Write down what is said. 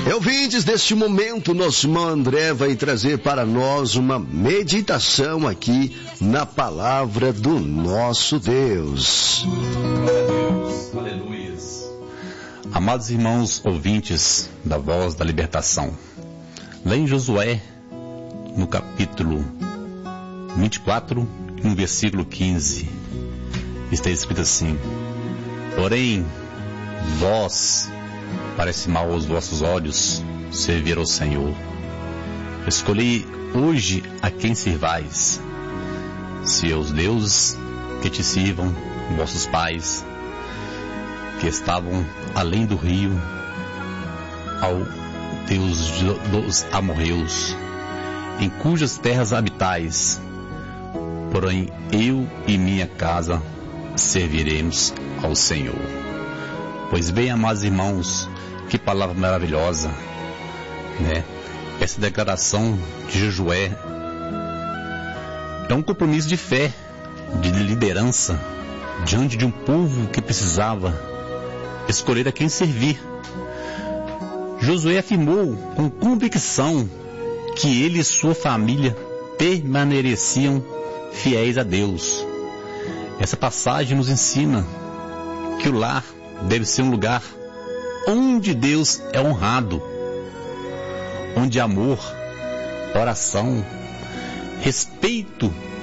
Ouvintes, deste momento, nosso irmão André vai trazer para nós uma meditação aqui na palavra do nosso Deus. Aleluia. Amados irmãos ouvintes da Voz da Libertação, lá em Josué, no capítulo 24, no versículo 15, está escrito assim: porém, vós, parece mal aos vossos olhos servir ao Senhor. Escolhi hoje a quem servais, se aos deuses que te sirvam, vossos pais, que estavam além do rio, ao Deus dos amorreus, em cujas terras habitais. Porém, eu e minha casa serviremos ao Senhor. Pois bem, amados irmãos, que palavra maravilhosa, né? Essa declaração de Josué é um compromisso de fé, de liderança, diante de um povo que precisava escolher a quem servir. Josué afirmou com convicção que ele e sua família permaneciam fiéis a Deus. Essa passagem nos ensina que o lar deve ser um lugar onde Deus é honrado, onde amor, oração, respeito